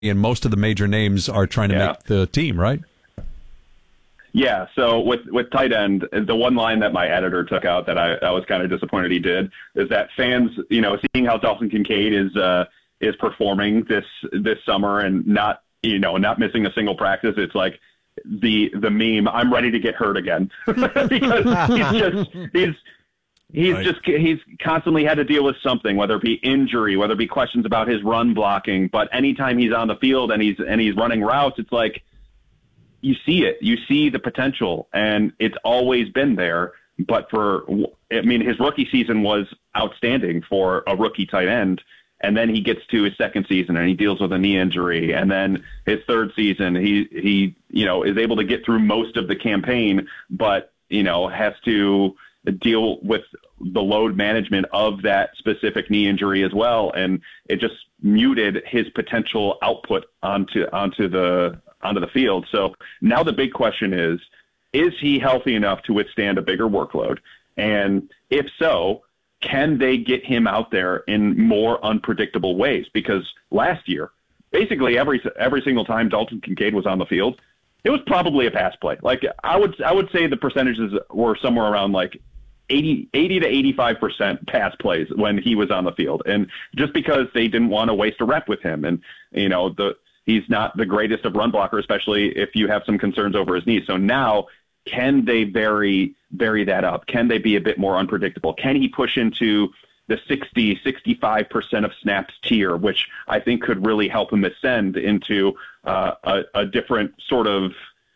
and most of the major names are trying to make the team, right? Yeah, so with tight end, the one line that my editor took out that I was kind of disappointed he did is that fans, seeing how Dalton Kincaid is performing this summer and not missing a single practice, it's like the meme, I'm ready to get hurt again. Because he's constantly had to deal with something, whether it be injury, whether it be questions about his run blocking, but anytime he's on the field and he's running routes, it's like, you see it. You see the potential, and it's always been there. But his rookie season was outstanding for a rookie tight end, and then he gets to his second season and he deals with a knee injury, and then his third season he is able to get through most of the campaign, but has to deal with the load management of that specific knee injury as well, and it just muted his potential output onto the field. So now the big question is he healthy enough to withstand a bigger workload? And if so, can they get him out there in more unpredictable ways? Because last year, basically every single time Dalton Kincaid was on the field, it was probably a pass play. Like I would say the percentages were somewhere around like 80 to 85% pass plays when he was on the field. And just because they didn't want to waste a rep with him, and he's not the greatest of run blocker, especially if you have some concerns over his knees. So now, can they vary that up? Can they be a bit more unpredictable? Can he push into the 65% of snaps tier, which I think could really help him ascend into a different sort of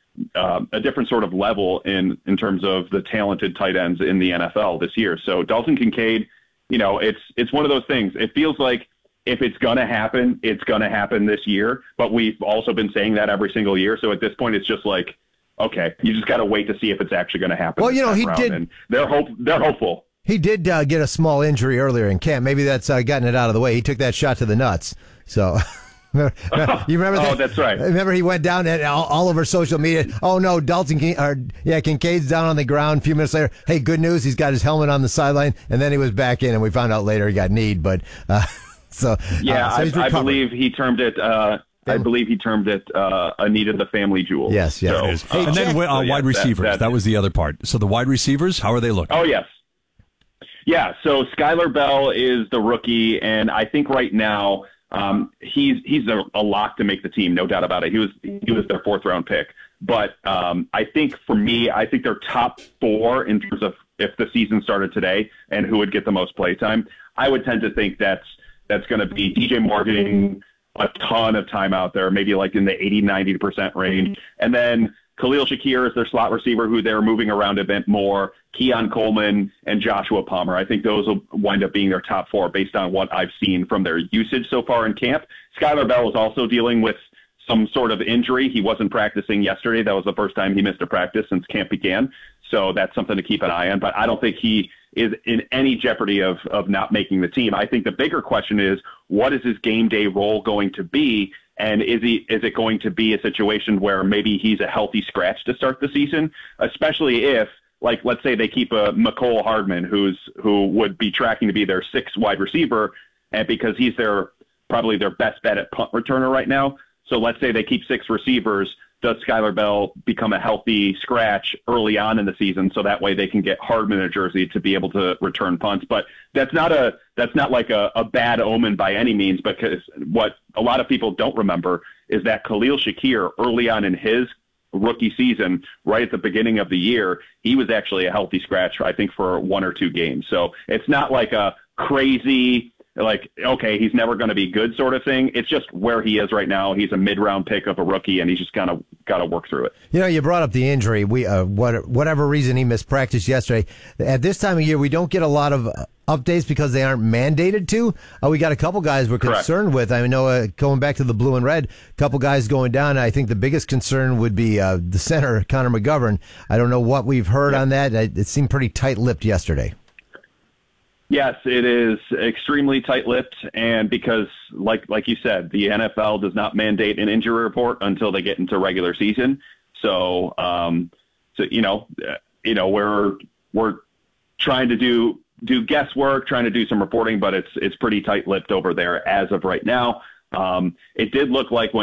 level in terms of the talented tight ends in the NFL this year. So Dalton Kincaid, it's one of those things. It feels like, if it's going to happen, it's going to happen this year. But we've also been saying that every single year. So at this point, it's just like, okay, you just got to wait to see if it's actually going to happen. Well, he did. And they're hopeful. He did get a small injury earlier in camp. Maybe that's gotten it out of the way. He took that shot to the nuts. So you remember that? Oh, that's right. Remember he went down and all over social media. Oh no, Kincaid's down on the ground. A few minutes later, hey, good news, he's got his helmet on the sideline, and then he was back in, and we found out later he got kneed, but. I believe he termed it. I believe he termed it a need of the family jewel. Yes, yeah. So, and then wide receivers. That was the other part. So the wide receivers, how are they looking? Oh yes, yeah. So Skylar Bell is the rookie, and I think right now he's a lock to make the team, no doubt about it. He was their fourth round pick, but I think for me, I think they're top four in terms of if the season started today and who would get the most play time. I would tend to think that's going to be DJ Moore getting a ton of time out there, maybe like in the 80-90% range. And then Khalil Shakir is their slot receiver, who they're moving around a bit more. Keon Coleman and Joshua Palmer. I think those will wind up being their top four based on what I've seen from their usage so far in camp. Skylar Bell is also dealing with some sort of injury. He wasn't practicing yesterday. That was the first time he missed a practice since camp began. So that's something to keep an eye on. But I don't think he is in any jeopardy of not making the team. I think the bigger question is, what is his game day role going to be? And is it going to be a situation where maybe he's a healthy scratch to start the season, especially if, like, let's say they keep a Mecole Hardman, who would be tracking to be their sixth wide receiver, and because he's probably their best bet at punt returner right now. So let's say they keep six receivers. Does Skylar Bell become a healthy scratch early on in the season, so that way they can get Hardman a jersey to be able to return punts? But that's not like a bad omen by any means, because what a lot of people don't remember is that Khalil Shakir, early on in his rookie season, right at the beginning of the year, he was actually a healthy scratch, I think, for one or two games. So it's not like a crazy, like, okay, he's never going to be good sort of thing. It's just where he is right now. He's a mid-round pick of a rookie, and he's just kind of got to work through it. You brought up the injury. Whatever reason he missed practice yesterday. At this time of year, we don't get a lot of updates because they aren't mandated to. We got a couple guys we're concerned with. I know going back to the blue and red, a couple guys going down. I think the biggest concern would be the center, Connor McGovern. I don't know what we've heard on that. It seemed pretty tight-lipped yesterday. Yes, it is extremely tight-lipped, and because, like you said, the NFL does not mandate an injury report until they get into regular season. So, we're trying to do guesswork, trying to do some reporting, but it's pretty tight-lipped over there as of right now. It did look like when